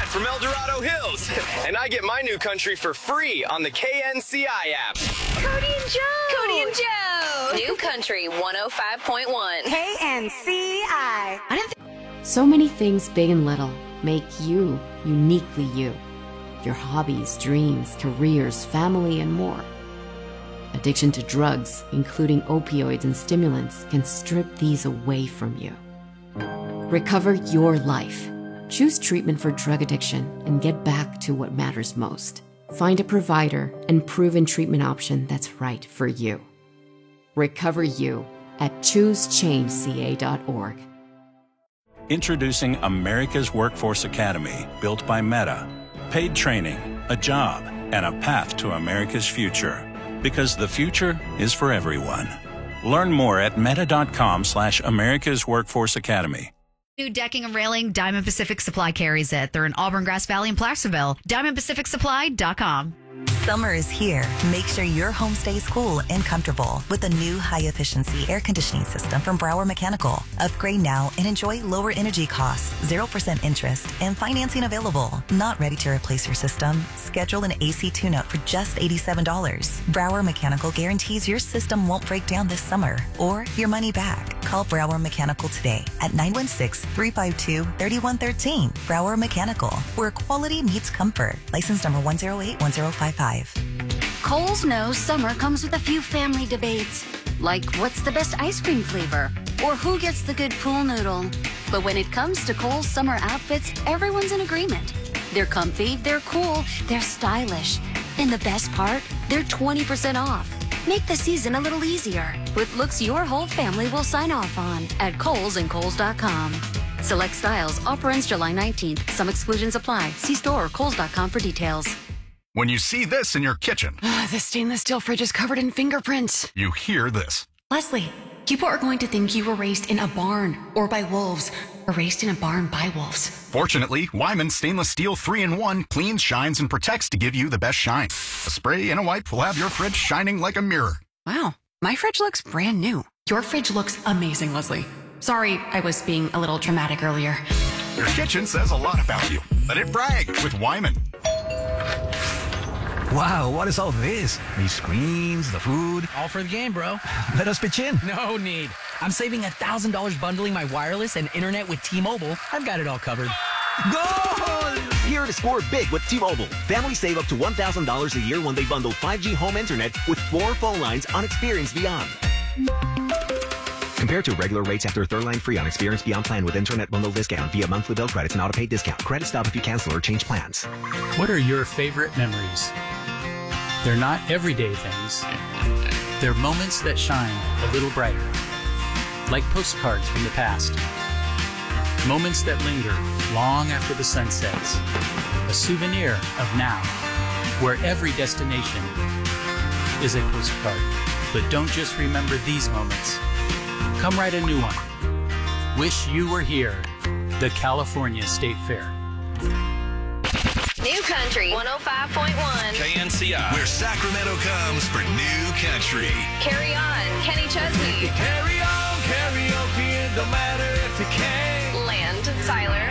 from El Dorado Hills. And I get my new country for free on the KNCI app. Cody and Joe. Cody and Joe. New Country 105.1. KNCI. So many things, big and little, make you uniquely you. Your hobbies, dreams, careers, family, and more. Addiction to drugs, including opioids and stimulants, can strip these away from you. Recover your life. Choose treatment for drug addiction and get back to what matters most. Find a provider and proven treatment option that's right for you. Recover you at ChooseChangeCA.org. Introducing America's Workforce Academy, built by Meta. Paid training, a job, and a path to America's future. Because the future is for everyone. Learn more at meta.com/America's Workforce Academy. New decking and railing, Diamond Pacific Supply carries it. They're in Auburn, Grass Valley, and Placerville. DiamondPacificSupply.com. Summer is here. Make sure your home stays cool and comfortable with a new high-efficiency air conditioning system from Brower Mechanical. Upgrade now and enjoy lower energy costs, 0% interest, and financing available. Not ready to replace your system? Schedule an AC tune-up for just $87. Brower Mechanical guarantees your system won't break down this summer or your money back. Call Brower Mechanical today at 916-352-3113. Brower Mechanical, where quality meets comfort. License number 1081055. Kohl's knows summer comes with a few family debates, like what's the best ice cream flavor or who gets the good pool noodle. But when it comes to Kohl's summer outfits, everyone's in agreement. They're comfy, they're cool, they're stylish. And the best part, they're 20% off. Make the season a little easier with looks your whole family will sign off on at Kohl's and Kohl's.com. Select styles. Offer ends July 19th. Some exclusions apply. See store or Kohl's.com for details. When you see this in your kitchen, the stainless steel fridge is covered in fingerprints. You hear this. Leslie, people are going to think you were raised in a barn or by wolves or raised in a barn by wolves. Fortunately, Wyman Stainless Steel 3-in-1 cleans, shines, and protects to give you the best shine. A spray and a wipe will have your fridge shining like a mirror. Wow, my fridge looks brand new. Your fridge looks amazing, Leslie. Sorry, I was being a little dramatic earlier. Your kitchen says a lot about you. Let it brag with Wyman. Wow, what is all this? These screens, the food. All for the game, bro. Let us pitch in. No need. I'm saving $1,000 bundling my wireless and internet with T-Mobile. I've got it all covered. Goal! Here to score big with T-Mobile. Families save up to $1,000 a year when they bundle 5G home internet with 4 phone lines on Experience Beyond. Compared to regular rates after third line free on Experience Beyond plan with internet bundle discount via monthly bill credits and auto-pay discount. Credit stop if you cancel or change plans. What are your favorite memories? They're not everyday things. They're moments that shine a little brighter. Like postcards from the past. Moments that linger long after the sun sets. A souvenir of now, where every destination is a postcard. But don't just remember these moments. Come write a new one. Wish you were here. The California State Fair. New Country 105.1. KNCI, where Sacramento comes for New Country. Carry on, Kenny Chesney. Carry on, karaoke, it don't matter if you can. Land, Tyler.